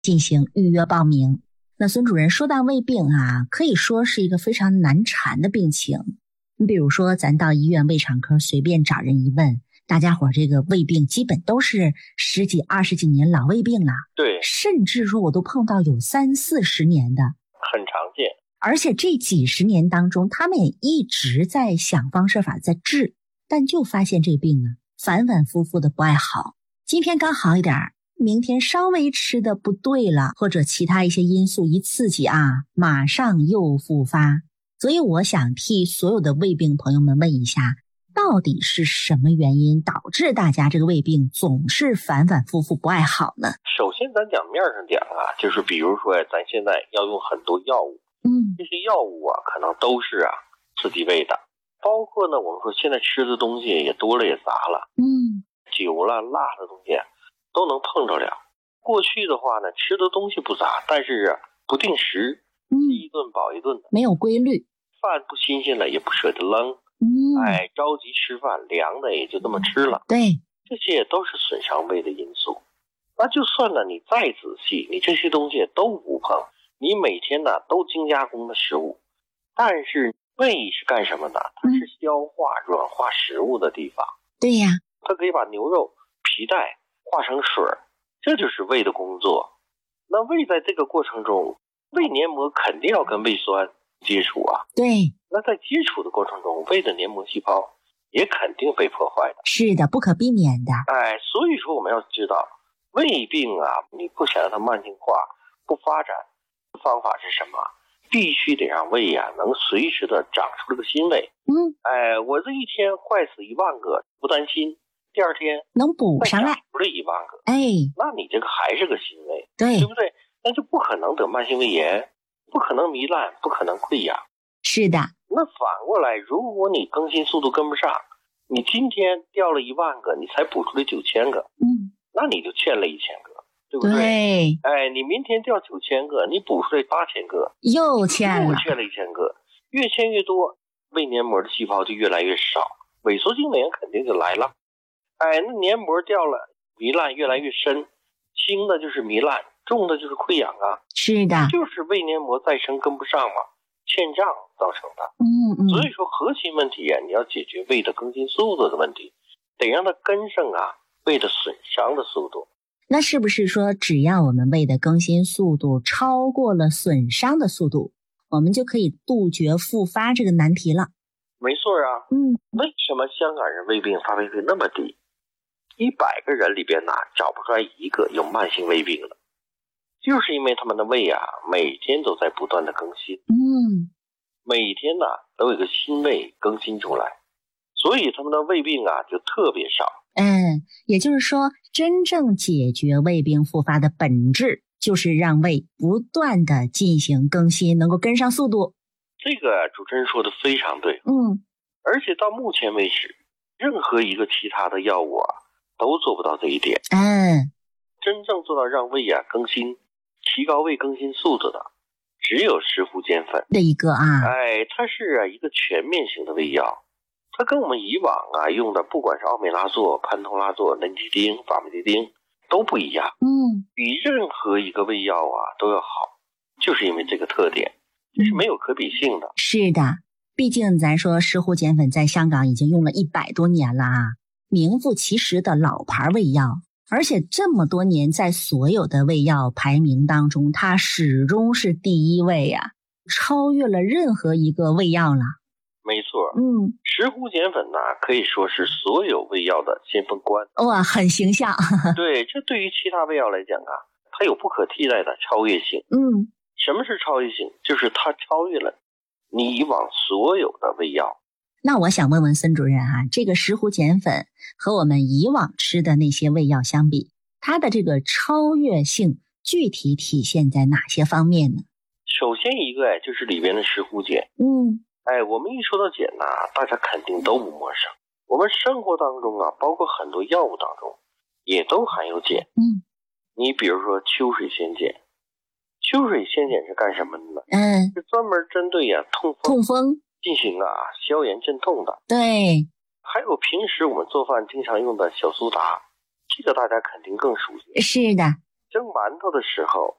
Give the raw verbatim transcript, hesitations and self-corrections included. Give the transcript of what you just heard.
进行预约报名。那孙主任，说到胃病啊，可以说是一个非常难缠的病情。你比如说咱到医院胃肠科随便找人一问，大家伙这个胃病基本都是十几二十几年老胃病了， 对， 甚至说我都碰到有三四十年的， 很常见。 而且这几十年当中，他们也一直在想方设法在治，但就发现这病啊反反复复的不爱好，今天刚好一点，明天稍微吃的不对了，或者其他一些因素一刺激啊，马上又复发。所以我想替所有的胃病朋友们问一下，到底是什么原因导致大家这个胃病总是反反复复不爱好呢？ 首先咱讲面上讲啊，就是比如说咱现在要用很多药物， 嗯， 这些药物啊可能都是啊刺激胃的，包括呢我们说现在吃的东西也多了也杂了， 嗯， 酒了辣的东西都能碰着了。过去的话呢吃的东西不杂，但是不定时， 嗯， 一顿饱一顿的， 没有规律， 饭不新鲜了也不舍得扔， 嗯， 哎，着急吃饭，凉的也就这么吃了， 对， 这些都是损伤胃的因素。那就算呢你再仔细，你这些东西都不碰，你每天呢都精加工的食物，但是胃是干什么的？它是消化软化食物的地方。 对呀， 它可以把牛肉皮带化成水，这就是胃的工作。那胃在这个过程中，胃黏膜肯定要跟胃酸接触啊。 对， 那在接触的过程中，胃的黏膜细胞也肯定被破坏的。 是的，不可避免的。 哎，所以说我们要知道，胃病啊，你不想让它慢性化、不发展，方法是什么？必须得让胃啊能随时的长出这个新胃。 嗯， 哎，我这一天坏死一万个不担心，第二天能补上来， 补了一万个， 哎， 那你这个还是个新胃， 对， 对不对？那就不可能得慢性胃炎，不可能糜烂，不可能溃疡。 是的。 那反过来，如果你更新速度跟不上，你今天掉了一万个，你才补出来九千个， 嗯， 那你就欠了一千个，对不对？ 对， 哎，你明天掉九千个，你补出来八千个， 又欠了， 又欠了一千个，越欠越多，胃黏膜的细胞就越来越少，萎缩性胃炎肯定就来了。哎，那黏膜掉了，糜烂越来越深，轻的就是糜烂，重的就是溃疡啊。 是的， 就是胃黏膜再生跟不上嘛，欠账造成的。 嗯嗯， 所以说核心问题啊，你要解决胃的更新速度的问题，得让它跟上啊胃的损伤的速度。 那是不是说只要我们胃的更新速度超过了损伤的速度，我们就可以杜绝复发这个难题了？ 没错啊。 嗯， 为什么香港人胃病发病率那么低？一百个人里边呢，找不出来一个有慢性胃病的，就是因为他们的胃啊，每天都在不断的更新。 嗯， 每天呢都有一个新胃更新出来，所以他们的胃病啊就特别少。 嗯，也就是说，真正解决胃病复发的本质，就是让胃不断的进行更新，能够跟上速度。 这个主持人说的非常对。 嗯， 而且到目前为止，任何一个其他的药物啊，都做不到这一点。 嗯， 真正做到让胃啊更新，提高胃更新速度的，只有石斛碱粉这一个啊。 哎，它是啊一个全面性的胃药，它跟我们以往啊用的不管是奥美拉唑、潘通拉唑、能吉丁、法美迪丁都不一样。 嗯， 比任何一个胃药啊都要好，就是因为这个特点，这是没有可比性的。 嗯，是的，毕竟咱说石斛碱粉在香港已经用了一百多年了啊，名副其实的老牌胃药。而且这么多年在所有的胃药排名当中，它始终是第一位呀、啊，超越了任何一个胃药了。 没错， 嗯， 石斛碱粉呢可以说是所有胃药的先锋官。 哇，很形象。 对，这对于其他胃药来讲啊，它有不可替代的超越性。 嗯， 什么是超越性？就是它超越了你以往所有的胃药。 那我想问问孙主任哈、啊，这个石斛碱粉和我们以往吃的那些胃药相比，它的这个超越性具体体现在哪些方面呢？ 首先一个哎，就是里边的石斛碱。 嗯， 哎，我们一说到碱呐、啊，大家肯定都不陌生。我们生活当中啊，包括很多药物当中，也都含有碱。 嗯， 你比如说秋水仙碱，秋水仙碱是干什么的呢？ 嗯， 是专门针对呀、啊、痛风。 痛风。 进行啊消炎镇痛的。 对， 还有平时我们做饭经常用的小苏打，这个大家肯定更熟悉。 是的， 蒸馒头的时候，